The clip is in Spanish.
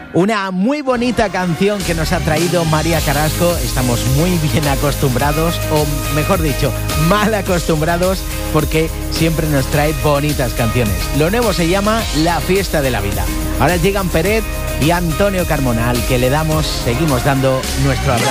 Una muy bonita canción que nos ha traído María Carrasco. Estamos muy bien acostumbrados, o mejor dicho, mal acostumbrados, porque siempre nos trae bonitas canciones. Lo nuevo se llama La Fiesta de la Vida. Ahora llegan Peret y Antonio Carmona, al que seguimos dando nuestro abrazo.